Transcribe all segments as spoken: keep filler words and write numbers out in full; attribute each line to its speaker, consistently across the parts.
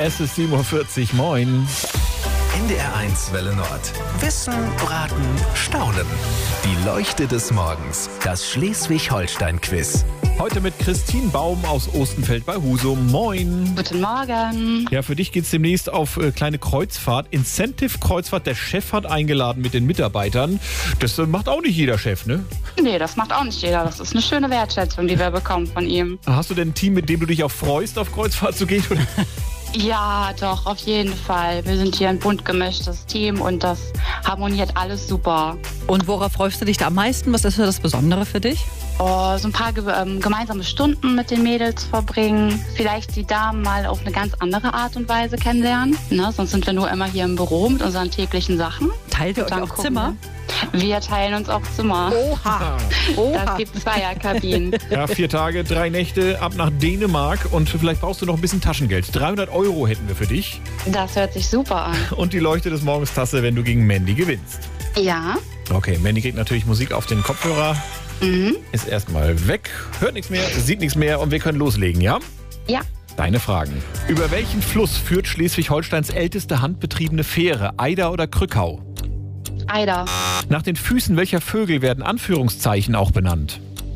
Speaker 1: Es ist sieben Uhr vierzig, moin.
Speaker 2: N D R eins Welle Nord. Wissen, Raten, Staunen. Die Leuchte des Morgens. Das Schleswig-Holstein-Quiz.
Speaker 1: Heute mit Christine Baum aus Ostenfeld bei Husum. Moin.
Speaker 3: Guten Morgen.
Speaker 1: Ja, für dich geht's demnächst auf äh, kleine Kreuzfahrt. Incentive-Kreuzfahrt. Der Chef hat eingeladen mit den Mitarbeitern. Das äh, macht auch nicht jeder Chef, ne?
Speaker 3: Nee, das macht auch nicht jeder. Das ist eine schöne Wertschätzung, die wir bekommen von ihm.
Speaker 1: Hast du denn ein Team, mit dem du dich auch freust, auf Kreuzfahrt zu gehen? Oder?
Speaker 3: Ja, doch, auf jeden Fall. Wir sind hier ein bunt gemischtes Team und das harmoniert alles super.
Speaker 4: Und worauf freust du dich da am meisten? Was ist das Besondere für dich?
Speaker 3: Oh, so ein paar ge ähm, gemeinsame Stunden mit den Mädels verbringen. Vielleicht die Damen mal auf eine ganz andere Art und Weise kennenlernen. Ne? Sonst sind wir nur immer hier im Büro mit unseren täglichen Sachen.
Speaker 4: Teilt ihr euch
Speaker 3: Dann
Speaker 4: auch
Speaker 3: gucken
Speaker 4: Zimmer?
Speaker 3: Wir teilen uns auch Zimmer.
Speaker 4: Oha!
Speaker 3: Das
Speaker 4: Oha.
Speaker 3: gibt Zweierkabinen.
Speaker 1: Ja, vier Tage, drei Nächte, ab nach Dänemark und vielleicht brauchst du noch ein bisschen Taschengeld. dreihundert Euro hätten wir für dich.
Speaker 3: Das hört sich super an.
Speaker 1: Und die Leuchte des Morgens Tasse, wenn du gegen Mandy gewinnst.
Speaker 3: Ja.
Speaker 1: Okay, Mandy kriegt natürlich Musik auf den Kopfhörer.
Speaker 3: Mhm.
Speaker 1: Ist erstmal weg, hört nichts mehr, sieht nichts mehr und wir können loslegen, ja?
Speaker 3: Ja.
Speaker 1: Deine Fragen. Über welchen Fluss führt Schleswig-Holsteins älteste handbetriebene Fähre? Eider oder Krückau?
Speaker 3: Eider.
Speaker 1: Nach den Füßen welcher Vögel werden Anführungszeichen auch benannt?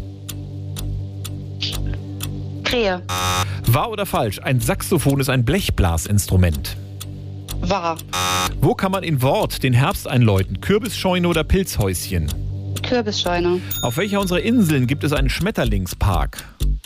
Speaker 3: Krähe.
Speaker 1: Wahr oder falsch? Ein Saxophon ist ein Blechblasinstrument.
Speaker 3: Wahr.
Speaker 1: Wo kann man in Wort den Herbst einläuten? Kürbisscheune oder Pilzhäuschen?
Speaker 3: Kürbisscheune.
Speaker 1: Auf welcher unserer Inseln gibt es einen Schmetterlingspark?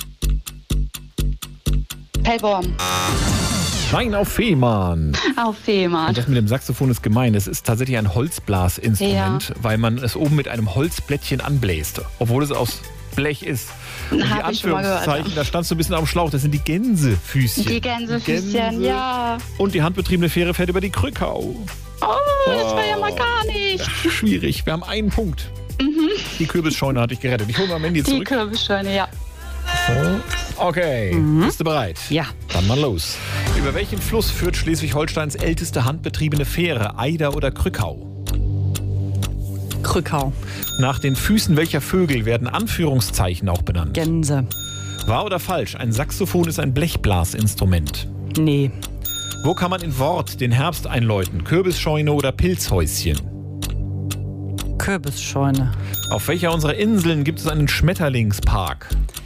Speaker 3: Pellborn.
Speaker 1: Nein, auf Fehmarn.
Speaker 3: Auf Fehmarn.
Speaker 1: Und das mit dem Saxophon ist gemein. Es ist tatsächlich ein Holzblasinstrument,
Speaker 3: Ja.
Speaker 1: weil man es oben mit einem Holzblättchen anbläst, obwohl es aus Blech ist. Und die
Speaker 3: Hab ich schon mal gehört.
Speaker 1: Anführungszeichen, da standst du ein bisschen am Schlauch, das sind die Gänsefüßchen.
Speaker 3: Die Gänsefüßchen,
Speaker 1: Gänse.
Speaker 3: ja.
Speaker 1: Und die handbetriebene Fähre fährt über die Krückau.
Speaker 3: Oh, das war ja mal gar nicht.
Speaker 1: Schwierig, wir haben einen Punkt. Die Kürbisscheune hatte ich gerettet. Ich hole mal Mandy
Speaker 3: Die
Speaker 1: zurück.
Speaker 3: Kürbisscheune, ja.
Speaker 1: Okay, bist du bereit?
Speaker 4: Ja.
Speaker 1: Dann mal los. Über welchen Fluss führt Schleswig-Holsteins älteste handbetriebene Fähre? Eider oder Krückau?
Speaker 4: Krückau.
Speaker 1: Nach den Füßen welcher Vögel werden Anführungszeichen auch benannt?
Speaker 4: Gänse.
Speaker 1: Wahr oder falsch? Ein Saxophon ist ein Blechblasinstrument.
Speaker 4: Nee.
Speaker 1: Wo kann man in Wort den Herbst einläuten? Kürbisscheune oder Pilzhäuschen?
Speaker 4: Kürbisscheune.
Speaker 1: Auf welcher unserer Inseln gibt es einen Schmetterlingspark?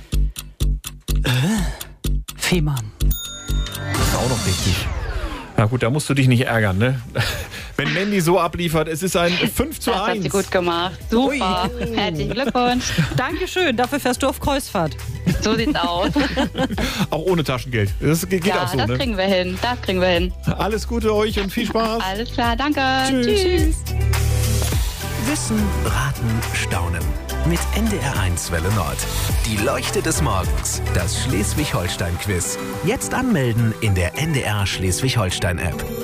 Speaker 4: Fehmarn.
Speaker 1: Das ist auch noch richtig. Na gut, da musst du dich nicht ärgern, ne? Wenn Mandy so abliefert, es ist ein fünf zu
Speaker 3: Das hat
Speaker 1: eins.
Speaker 3: sie gut gemacht. Super. Herzlichen Glückwunsch.
Speaker 4: Dankeschön, dafür fährst du auf Kreuzfahrt.
Speaker 3: So sieht's aus.
Speaker 1: Auch ohne Taschengeld. Das geht
Speaker 3: Ja,
Speaker 1: auch so,
Speaker 3: das
Speaker 1: ne?
Speaker 3: kriegen wir hin. Das kriegen wir hin.
Speaker 1: Alles Gute euch und viel Spaß.
Speaker 3: Alles klar, danke.
Speaker 1: Tschüss.
Speaker 3: Tschüss.
Speaker 2: Wissen, Raten, Staunen. Mit N D R eins Welle Nord. Die Leuchte des Morgens. Das Schleswig-Holstein-Quiz. Jetzt anmelden in der N D R Schleswig-Holstein-App.